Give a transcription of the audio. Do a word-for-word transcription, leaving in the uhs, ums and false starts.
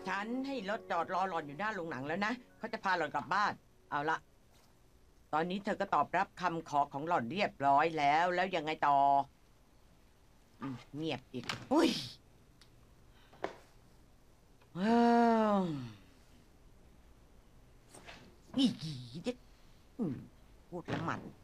ฉันให้รถจอดรอหล่อนอยู่หน้าโรงหนังแล้วนะเขาจะพาหล่อนกลับบ้าน เอาละตอนนี้เธอก็ตอบรับคำขอของหล่อนเรียบร้อยแล้วแล้วยังไงต่ออืมเงียบอีกอุ้ยว้าวอีเด็ดอืมพูดละหมัน